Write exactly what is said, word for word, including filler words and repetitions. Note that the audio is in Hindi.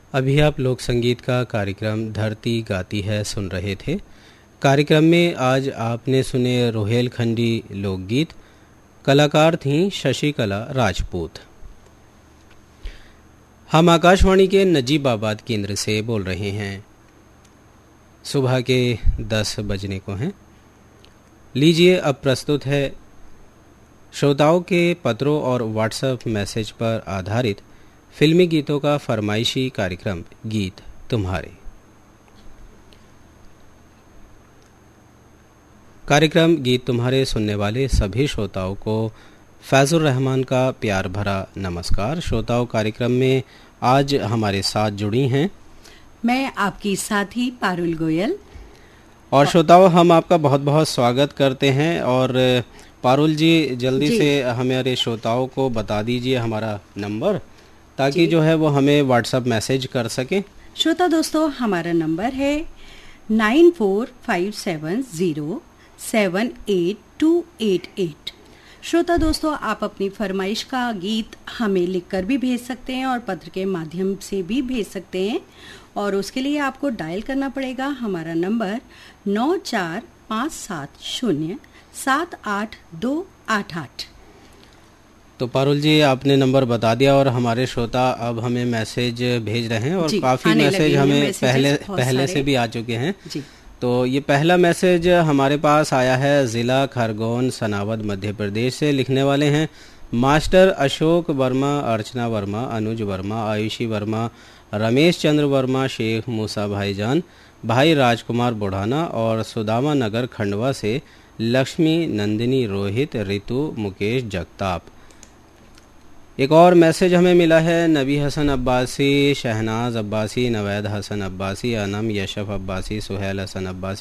अभी आप लोक संगीत का कार्यक्रम धरती गाती है सुन रहे थे। कार्यक्रम में आज आपने सुने रोहेलखंडी लोकगीत। कलाकार थीं शशिकला राजपूत। हम आकाशवाणी के नजीबाबाद केंद्र से बोल रहे हैं। सुबह के दस बजने को हैं। लीजिए अब प्रस्तुत है श्रोताओं के पत्रों और व्हाट्सएप मैसेज पर आधारित फिल्मी गीतों का फरमाइशी कार्यक्रम गीत तुम्हारे। कार्यक्रम गीत तुम्हारे सुनने वाले सभी श्रोताओं को फैजुर रहमान का प्यार भरा नमस्कार। श्रोताओं, कार्यक्रम में आज हमारे साथ जुड़ी हैं मैं आपकी साथी पारुल गोयल। और श्रोताओं, हम आपका बहुत बहुत स्वागत करते हैं। और पारुल जी, जल्दी जी। से हमारे श्रोताओं को बता दीजिए हमारा नंबर, ताकि जो है वो हमें व्हाट्सएप मैसेज कर सके। श्रोता दोस्तों, हमारा नंबर है nine four five seven zero seven eight to eight eight. श्रोता दोस्तों, आप अपनी फरमाइश का गीत हमें लिखकर भी भेज सकते हैं और पत्र के माध्यम से भी भेज सकते हैं। और उसके लिए आपको डायल करना पड़ेगा हमारा नंबर नौ चार पाँच सात शून्य सात आठ दो आठ आठ। तो पारुल जी, आपने नंबर बता दिया और हमारे श्रोता अब हमें मैसेज भेज रहे हैं और काफ़ी मैसेज हमें पहले पहले से भी आ चुके हैं जी। तो ये पहला मैसेज हमारे पास आया है ज़िला खरगोन सनावद मध्य प्रदेश से। लिखने वाले हैं मास्टर अशोक वर्मा, अर्चना वर्मा, अनुज वर्मा, आयुषी वर्मा, रमेश चंद्र वर्मा, शेख मूसा भाईजान, भाई राजकुमार बुढ़ाना और सुदामा नगर खंडवा से लक्ष्मी, नंदिनी, रोहित, रितु, मुकेश, जगताप। एक और मैसेज हमें मिला है नबी हसन अब्बासी, शहनाज अब्बासी, नवैद हसन अब्बासी, अनम, यशफ अब्बासी, सुहेल हसन अब्बासी,